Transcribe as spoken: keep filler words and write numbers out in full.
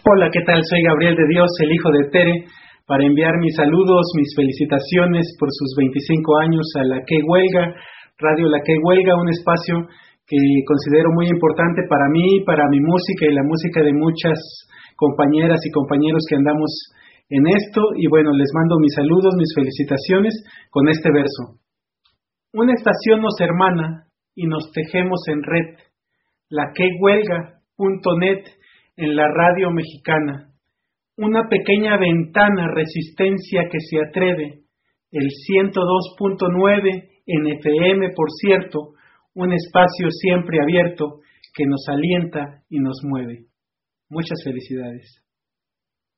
Hola, ¿qué tal? Soy Gabriel de Dios, el hijo de Tere, para enviar mis saludos, mis felicitaciones por sus veinticinco años a La Que Huelga, Radio La Que Huelga, un espacio que considero muy importante para mí, para mi música y la música de muchas compañeras y compañeros que andamos en esto. Y bueno, les mando mis saludos, mis felicitaciones con este verso. Una estación nos hermana y nos tejemos en red, la que huelga punto net en la radio mexicana. Una pequeña ventana, resistencia que se atreve, el ciento dos punto nueve en F M, por cierto, un espacio siempre abierto que nos alienta y nos mueve. Muchas felicidades.